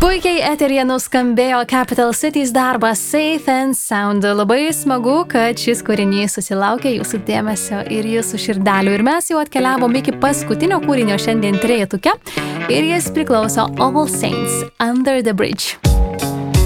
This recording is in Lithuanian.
Puikiai eteryje nuskambėjo Capital Cities darbas Safe and Sound. Labai smagu, kad šis kūrinys susilaukė jūsų dėmesio ir jūsų širdelių. Ir mes jau atkeliavom iki paskutinio kūrinio šiandien trejetuke. Ir jis priklauso All Saints, Under the Bridge.